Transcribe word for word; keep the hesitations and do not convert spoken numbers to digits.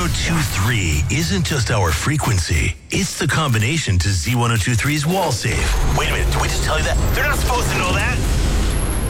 ten three isn't just our frequency, it's the combination to Z ten three's wall safe. Wait a minute, did we just tell you that? They're not supposed to know that.